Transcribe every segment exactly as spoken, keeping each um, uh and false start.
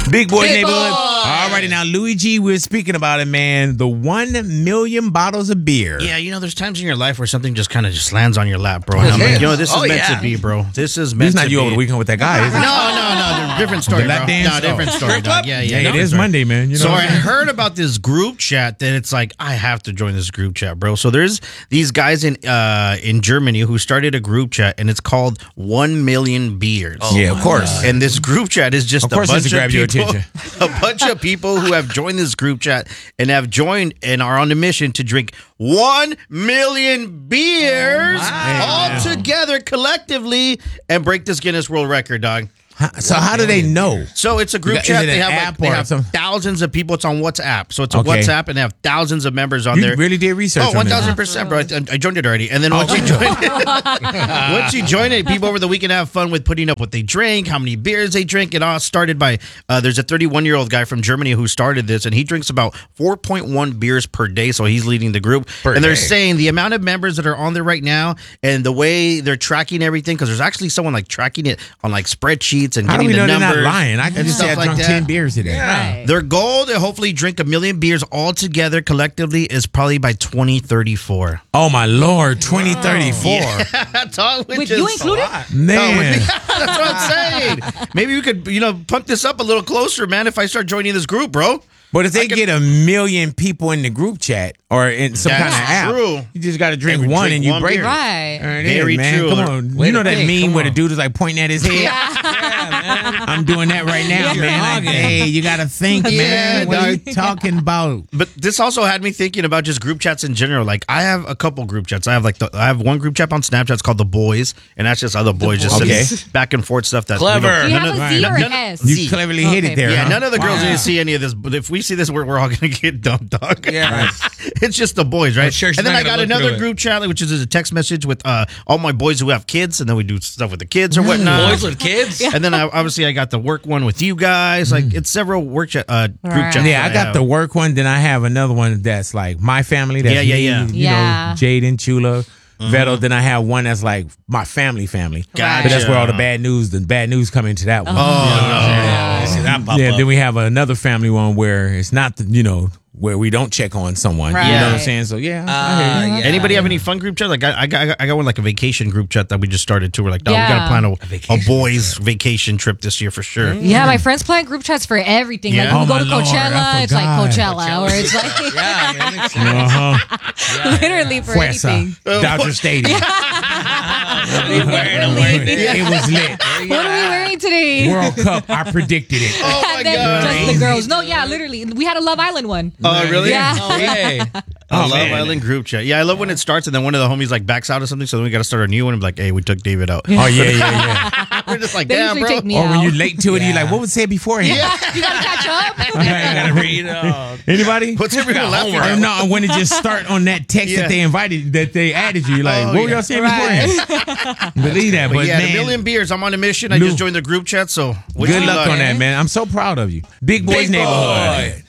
Big Boy Big Neighborhood. Boy. All righty, now, Luigi, we're speaking about it, man. The one million bottles of beer. Yeah, you know, there's times in your life where something just kind of just lands on your lap, bro. And I'm like, you know, this is Oh, meant yeah. to be, bro. This is meant It's not to you be. over the weekend with that guy, is it? No, no, no. Different story, The bro. lap dance? No, different Oh. story, Strip dog. club? Yeah, Yeah, yeah. it different is story. Monday, man. You know So what I I'm saying? heard about this group chat that it's like I have to join this group chat, bro. So there's these guys in uh in Germany who started a group chat and it's called One Million Beers. Yeah, of course. And this group chat is just Of course a it's bunch to grab of your people, attention. a bunch of people who have joined this group chat and have joined and are on a mission to drink one million beers all together collectively and break this Guinness World Record, dog. So how do they know? So it's a group Is chat. it They an have, like, app they or have some- thousands of people. It's on WhatsApp. So it's a Okay. WhatsApp and they have thousands of members on You there. really did research Oh, on one this. thousand percent, bro. I, I joined it already. And then once you join it, once you join it, people over the weekend have fun with putting up what they drink, how many beers they drink. It all started by, uh, there's a thirty-one-year-old guy from Germany who started this, and he drinks about four point one beers per day, so he's leading the group. Per and they're day. saying the amount of members that are on there right now and the way they're tracking everything, because there's actually someone like tracking it on like spreadsheets and How do getting we the know they're numbers. not lying? I can and just say I stuff like drunk that. ten beers today. Yeah. Their goal to hopefully drink a million beers all together collectively is probably by twenty thirty-four. Oh, my Lord. twenty thirty-four. That's all. Which With is you included? No, with Man. me- that's what I'm saying. Maybe we could, you know, pump this up a little closer, man. If I start joining this group, bro. But if they I could- get a million people in the group chat or in some That's kind of app, true. you just got to drink They would one drink and you one break beer. it. Right. There it Very is, man. true. Come on. Way You know to that think. meme Come where the on. dude is like pointing at his head? I'm doing that right now, You're man. Like, hogging. hey, you got to think, Yeah, man. What are you dog. talking about? But this also had me thinking about just group chats in general. Like I have a couple group chats. I have like the, I have one group chat on Snapchat. It's called the Boys, and that's just other boys just Okay. sitting back and forth stuff. That's Clever. Do you none have of- a Z or none- an S? You Z. cleverly hit Okay. it there. Yeah, huh? none of the girls Wow. need to see any of this. But if we see this, we're, we're all gonna get dumped, dog. Yeah. Right. It's just the boys, right? I'm sure she's and then not I gonna got look another through it. group chat, which is a text message with uh, all my boys who have kids, and then we do stuff with the kids or whatnot. Boys with kids? And then I, obviously I got the work one with you guys. Like it's several work chat, uh, group Right. chats. Yeah, I that got have. the work one. Then I have another one that's like my family. That's Yeah, yeah, me, yeah. You Yeah. know, Jaden, Chula, Vettel. Then I have one that's like my family family. Gotcha. But that's where all the bad news, the bad news come into that one. Yeah, see that pop Yeah, up. then we have another family one where it's not, the, you know, where we don't check on someone. You know what I'm Right. saying? So yeah. I Uh, hear you. yeah. Anybody have any fun group chat? Like I, I got, I got one like a vacation group chat that we just started too. We're like, no, we Yeah. gotta plan a, a, vacation boys vacation trip this year for sure. Yeah, my friends plan group chats for everything. Yeah. Like when we Oh, go my to Lord, Coachella, I it's like forgot. Coachella, or it's like Yeah, man. Makes sense. Uh-huh. literally for Fuerza. anything. Dodger Stadium. It was lit. What are we wearing today? World Cup, I predicted it. Oh my And then god! just the girls. No, yeah, literally. We had a Love Island one. Oh really? Yeah. Oh, hey. I Oh, love man. Island group chat. Yeah, I love when it starts and then one of the homies like backs out or something. So then we got to start a new one and be like, hey, we took David out. Oh, yeah, yeah, yeah. We're just like, They damn, usually bro. take me Or when out. you're late to it, you're like, what was said beforehand? You gotta catch up. I gotta read. Anybody? What's everyone laughing Or at? no, when it just start on that text Yeah. that they invited, that they added you, you're like, Oh, what were yeah. y'all saying Right. beforehand? Believe that, But, but, yeah, man, the million beers. I'm on a mission. I Lou. just joined the group chat, so wish good me luck on that, man. I'm so proud of you. Big Boys Big Neighborhood.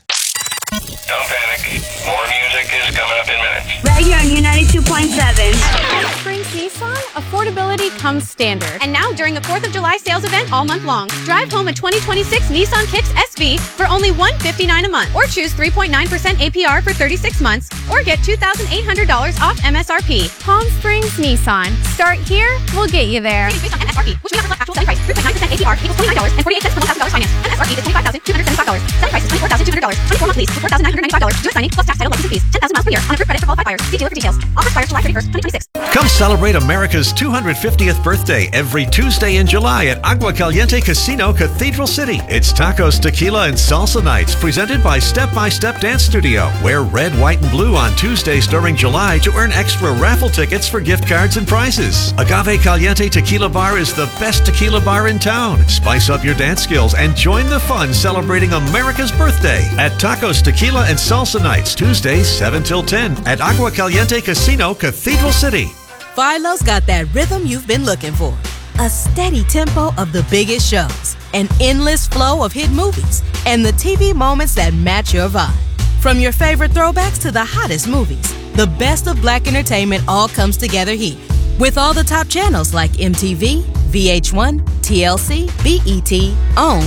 Don't panic. More music is coming up in minutes. Right here on U ninety-two point seven. Springs Nissan, affordability comes standard. And now during the fourth of July sales event all month long, drive home a twenty twenty-six Nissan Kicks S V for only one hundred fifty-nine dollars a month, or choose three point nine percent A P R for thirty-six months, or get two thousand eight hundred dollars off M S R P. Palm Springs Nissan. Start here, we'll get you there. Based on M S R P, which may not reflect actual selling price. three point nine percent A P R equals twenty-nine dollars and forty-eight cents per one thousand dollars finance. M S R P is twenty-five thousand two hundred seventy-five dollars. Selling price is twenty-four thousand two hundred dollars. twenty-four month lease is four thousand nine hundred ninety-five dollars. Do it signing plus tax, title, license fees. ten thousand miles per year on approved credit for qualified buyers. See dealer for details. Offer expires July thirty-first, twenty twenty-six. Come celebrate America's two hundred fiftieth birthday every Tuesday in July at Agua Caliente Casino, Cathedral City. It's tacos, tequila, and salsa nights presented by Step by Step Dance Studio. Wear red, white, and blue on Tuesdays during July to earn extra raffle tickets for gift cards and prizes. Agave Caliente Tequila Bar is the best tequila bar in town. Spice up your dance skills and join the fun celebrating America's birthday at Tacos, Tequila, and Salsa Nights, Tuesdays seven till ten at Agua Caliente Casino, Cathedral City. Philo's got that rhythm you've been looking for. A steady tempo of the biggest shows, an endless flow of hit movies, and the T V moments that match your vibe. From your favorite throwbacks to the hottest movies, the best of black entertainment all comes together here. With all the top channels like M T V, V H one, T L C, B E T, OWN,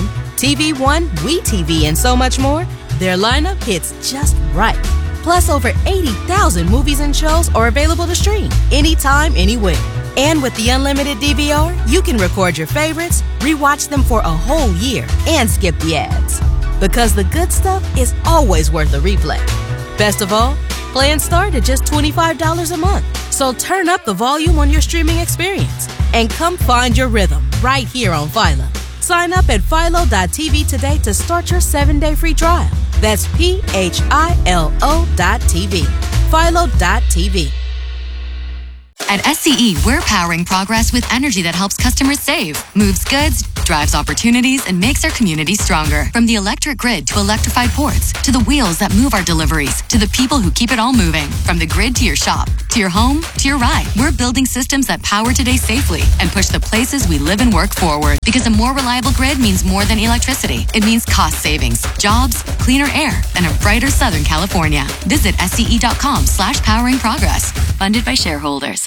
T V One, WeTV, and so much more, their lineup hits just right. Plus, over eighty thousand movies and shows are available to stream anytime, anywhere. And with the unlimited D V R, you can record your favorites, rewatch them for a whole year, and skip the ads. Because the good stuff is always worth a replay. Best of all, plans start at just twenty-five dollars a month. So turn up the volume on your streaming experience and come find your rhythm right here on Philo. Sign up at philo dot t v today to start your seven-day free trial. That's P H I L O dot T V. philo dot t v. At S C E, we're powering progress with energy that helps customers save, moves goods, drives opportunities, and makes our community stronger. From the electric grid to electrified ports, to the wheels that move our deliveries, to the people who keep it all moving. From the grid to your shop, to your home, to your ride. We're building systems that power today safely and push the places we live and work forward. Because a more reliable grid means more than electricity. It means cost savings, jobs, cleaner air, and a brighter Southern California. Visit S C E dot com slash powering progress. Funded by shareholders.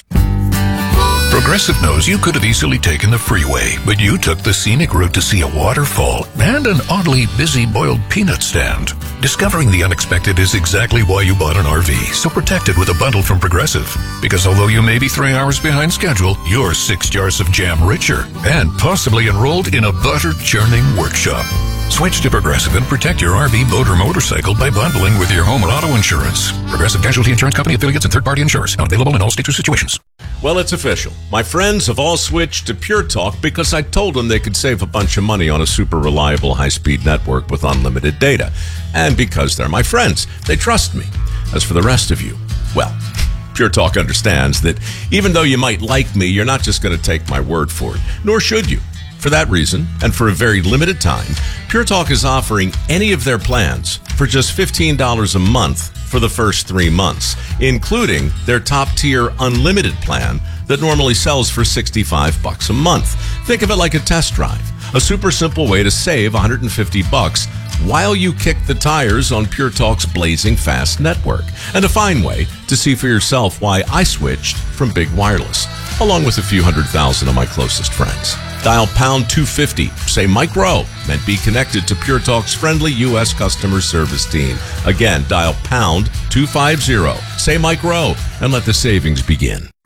Progressive knows you could have easily taken the freeway, but you took the scenic route to see a waterfall and an oddly busy boiled peanut stand. Discovering the unexpected is exactly why you bought an R V, so protect it with a bundle from Progressive. Because although you may be three hours behind schedule, you're six jars of jam richer and possibly enrolled in a butter churning workshop. Switch to Progressive and protect your R V, boat, or motorcycle by bundling with your home and auto insurance. Progressive Casualty Insurance Company affiliates and third-party insurers. Not available in all states or situations. Well, it's official. My friends have all switched to Pure Talk because I told them they could save a bunch of money on a super reliable high-speed network with unlimited data. And because they're my friends, they trust me. As for the rest of you, well, Pure Talk understands that even though you might like me, you're not just going to take my word for it, nor should you. For that reason, and for a very limited time, Pure Talk is offering any of their plans for just fifteen dollars a month for the first three months, including their top-tier unlimited plan that normally sells for sixty-five bucks a month. Think of it like a test drive, a super simple way to save one hundred fifty bucks while you kick the tires on Pure Talk's blazing fast network, and a fine way to see for yourself why I switched from Big Wireless, along with a few hundred thousand of my closest friends. Dial pound two fifty, say Mike Rowe, and be connected to Pure Talk's friendly U S customer service team. Again, dial pound two fifty, say Mike Rowe, and let the savings begin.